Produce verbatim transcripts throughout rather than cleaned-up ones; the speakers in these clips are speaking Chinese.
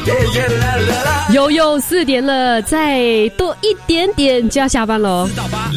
悠悠四点了，再多一点点就要下班了。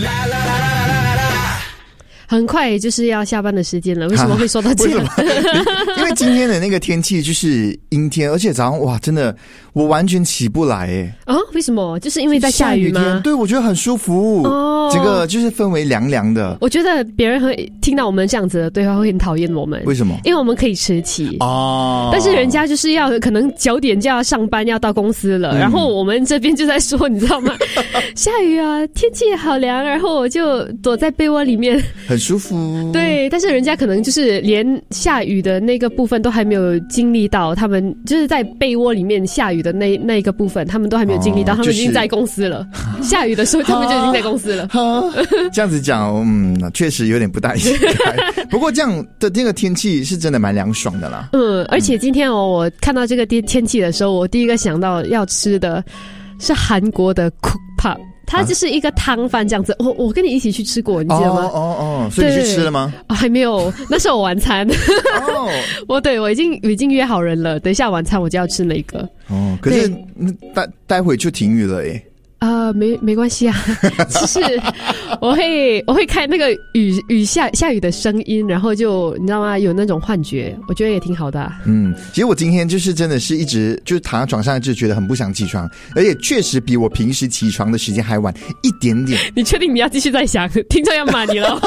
很快就是要下班的时间了，为什么会说到这样？ 因为今天的那个天气就是阴天，而且早上哇，真的我完全起不来耶。 啊？为什么？就是因为在下雨吗？ 对，我觉得很舒服哦，这个就是氛围凉凉的。 我觉得别人会听到我们这样子的对话会很讨厌我们。 为什么？ 因为我们可以迟起哦， 但是人家就是要可能九点就要上班，要到公司了，嗯、然后我们这边就在说，你知道吗？下雨啊，天气好凉，然后我就躲在被窝里面。 很舒服， 对，但是人家可能就是连下雨的那个部分都还没有经历到，他们就是在被窝里面下雨的那那一个部分，他们都还没有经历到，哦、他们已经在公司了。下雨的时候，他们就已经在公司了。 这样子讲，嗯，确实有点不大应该。不过这样的这个天气是真的蛮凉爽的啦。 嗯，而且今天哦，我看到这个天天气的时候，我第一个想到要吃的是韩国的 Cookpop。它就是一个汤饭这样子，我、啊、我跟你一起去吃过，你记得吗？ 哦哦哦，所以你去吃了吗？ 哦、还没有，那是我晚餐。哦，我对我已经已经约好人了，等一下晚餐我就要吃那个。 哦，可是待待会就停雨了耶。 呃，没没关系啊，就是我会我会开那个雨雨下下雨的声音，然后就你知道吗？有那种幻觉，我觉得也挺好的、啊。 嗯，其实我今天就是真的是一直就是躺在床上就觉得很不想起床，而且确实比我平时起床的时间还晚一点点。 你确定你要继续再想？听众要骂你了。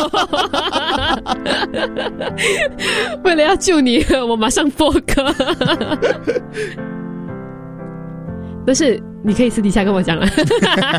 为了要救你，我马上播歌。但是你可以私底下跟我讲了。